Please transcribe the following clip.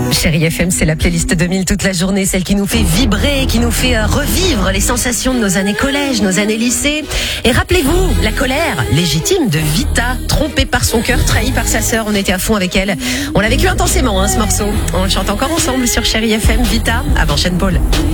Chérie FM, c'est la playlist 2000 toute la journée, celle qui nous fait vibrer, qui nous fait revivre les sensations de nos années collège, nos années lycée. Et rappelez-vous, la colère légitime de Vita, trompée par son cœur, trahie par sa sœur. On était à fond avec elle. On l'a vécu intensément, ce morceau. On le chante encore ensemble sur Chérie FM. Vita, avant Shane Paul.